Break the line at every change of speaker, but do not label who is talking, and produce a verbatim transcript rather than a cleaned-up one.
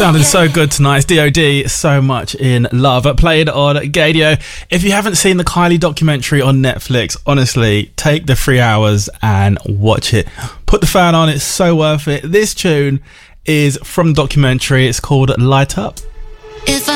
Sounding so good tonight. It's D O D, So Much in Love. Played on Gadio. If you haven't seen the Kylie documentary on Netflix, honestly, take the three hours and watch it. Put the fan on, it's so worth it. This tune is from the documentary. It's called Light Up.
If I